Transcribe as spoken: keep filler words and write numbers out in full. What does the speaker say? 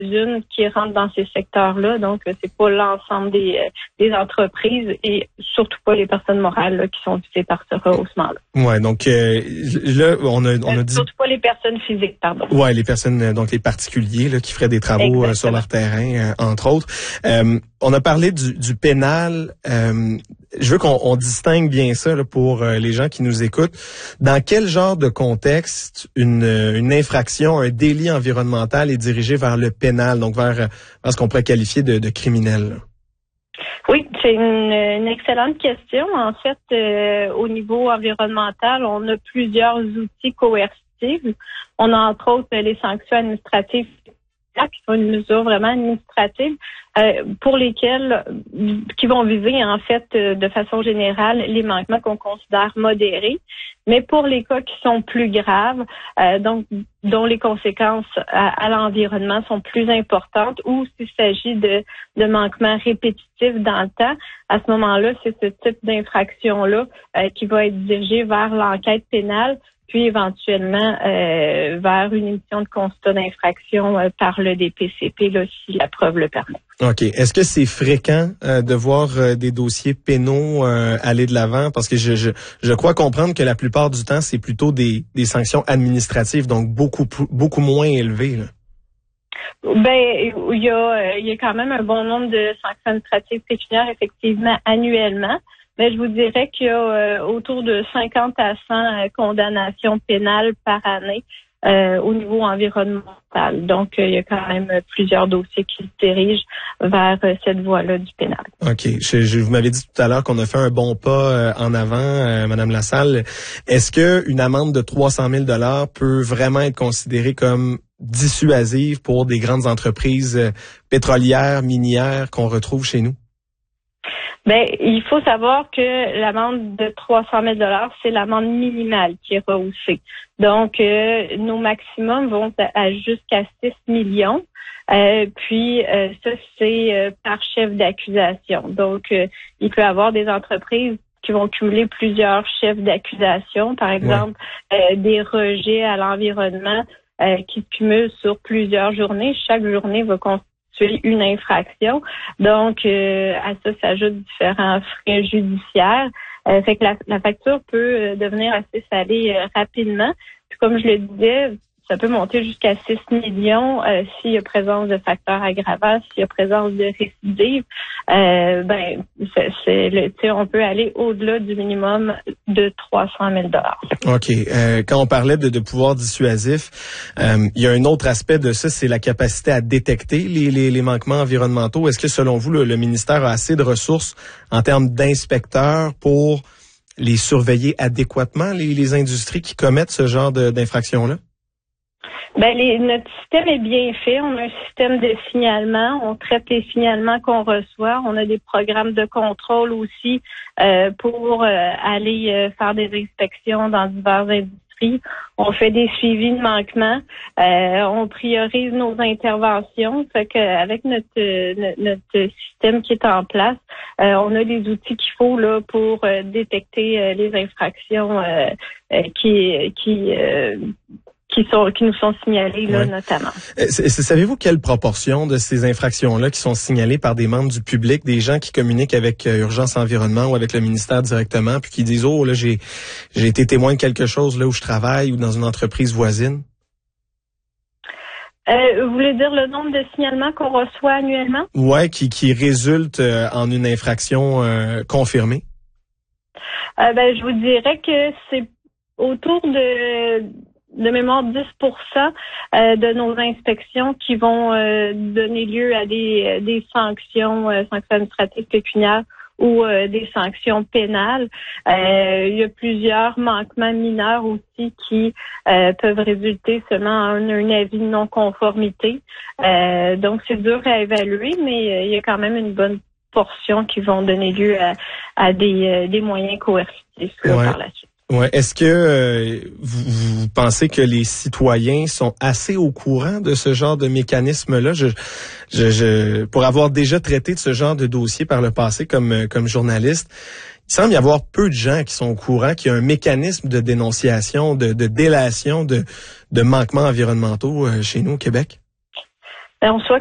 quelques-unes qui rentrent dans ces secteurs-là. Donc, c'est pas l'ensemble des, des entreprises et surtout pas les personnes morales là, qui sont visées par ce rehaussement-là. Ouais, donc euh, là, on a, on a euh, dit... Surtout pas les personnes physiques, pardon. Ouais, les personnes, donc les particuliers là, qui feraient des travaux euh, sur leur terrain, euh, entre autres. Euh, on a parlé du, du pénal. Euh, je veux qu'on on distingue bien ça là, pour euh, les gens qui nous écoutent. Dans quel genre de contexte une, une infraction, un délit environnemental est dirigé vers le pénal, donc vers, vers ce qu'on pourrait qualifier de, de criminel là? Oui, c'est une, une excellente question. En fait, euh, au niveau environnemental, on a plusieurs outils coercitifs. On a entre autres les sanctions administratives qui sont une mesure vraiment administrative euh, pour lesquelles qui vont viser en fait euh, de façon générale les manquements qu'on considère modérés, mais pour les cas qui sont plus graves, euh, donc dont les conséquences à, à l'environnement sont plus importantes, ou s'il s'agit de, de manquements répétitifs dans le temps, à ce moment-là, c'est ce type d'infraction-là euh, qui va être dirigé vers l'enquête pénale, puis éventuellement euh, vers une émission de constat d'infraction euh, par le D P C P, là, si la preuve le permet. OK. Est-ce que c'est fréquent euh, de voir euh, des dossiers pénaux euh, aller de l'avant? Parce que je, je, je crois comprendre que la plupart du temps, c'est plutôt des, des sanctions administratives, donc beaucoup beaucoup moins élevées, là. Ben, il y a, il y a quand même un bon nombre de sanctions administratives pécuniaires, effectivement, annuellement. Mais je vous dirais qu'il y a euh, autour de cinquante à cent euh, condamnations pénales par année euh, au niveau environnemental. Donc, euh, il y a quand même plusieurs dossiers qui se dirigent vers euh, cette voie-là du pénal. OK. Je, je, vous m'avez dit tout à l'heure qu'on a fait un bon pas euh, en avant, euh, Madame Lassalle. Est-ce que une amende de trois cent mille dollars peut vraiment être considérée comme dissuasive pour des grandes entreprises euh, pétrolières, minières qu'on retrouve chez nous? Ben, il faut savoir que l'amende de trois cent mille dollars, c'est l'amende minimale qui est rehaussée. Donc, euh, nos maximums vont à, à jusqu'à six millions. Euh, puis, euh, ça, c'est euh, par chef d'accusation. Donc, euh, il peut y avoir des entreprises qui vont cumuler plusieurs chefs d'accusation. Par exemple, ouais. euh, des rejets à l'environnement euh, qui se cumulent sur plusieurs journées. Chaque journée va constituer une infraction. Donc, euh, à ça s'ajoutent différents frais judiciaires. Euh, fait que la, la facture peut euh, devenir assez salée euh, rapidement. Puis comme je le disais, ça peut monter jusqu'à six millions euh, s'il y a présence de facteurs aggravants, s'il y a présence de récidive. Euh, ben, c'est, c'est le, tu sais, on peut aller au-delà du minimum de trois cent mille dollars. OK. Euh, quand on parlait de, de pouvoir dissuasif, euh, il y a un autre aspect de ça, c'est la capacité à détecter les, les, les manquements environnementaux. Est-ce que, selon vous, le, le ministère a assez de ressources en termes d'inspecteurs pour les surveiller adéquatement, les, les industries qui commettent ce genre de, d'infractions-là? Ben, les, notre système est bien fait. On a un système de signalement. On traite les signalements qu'on reçoit. On a des programmes de contrôle aussi euh, pour euh, aller euh, faire des inspections dans diverses industries. On fait des suivis de manquements. Euh, on priorise nos interventions. Fait que avec notre, notre notre système qui est en place, euh, on a les outils qu'il faut là pour euh, détecter euh, les infractions euh, euh, qui qui euh, qui sont qui nous sont signalés là, ouais. notamment. C'est, c'est, savez-vous quelle proportion de ces infractions-là qui sont signalées par des membres du public, des gens qui communiquent avec euh, Urgence Environnement ou avec le ministère directement, puis qui disent oh là j'ai j'ai été témoin de quelque chose là où je travaille ou dans une entreprise voisine? Euh, vous voulez dire le nombre de signalements qu'on reçoit annuellement? Ouais, qui qui résulte euh, en une infraction euh, confirmée. Euh, ben je vous dirais que c'est autour de de mémoire dix pour cent euh, de nos inspections qui vont euh, donner lieu à des, des sanctions, euh, sanctions administratives pécuniaires ou euh, des sanctions pénales. Euh, il y a plusieurs manquements mineurs aussi qui euh, peuvent résulter seulement en un, un avis de non-conformité. Euh, donc, c'est dur à évaluer, mais euh, il y a quand même une bonne portion qui vont donner lieu à, à des, euh, des moyens coercitifs là, ouais. par la suite. Ouais. Est-ce que euh, vous, vous pensez que les citoyens sont assez au courant de ce genre de mécanisme-là? Je, je, je, pour avoir déjà traité de ce genre de dossier par le passé comme, comme journaliste, il semble y avoir peu de gens qui sont au courant qu'il y a un mécanisme de dénonciation, de, de délation de, de manquements environnementaux chez nous au Québec. Ben, on souhaite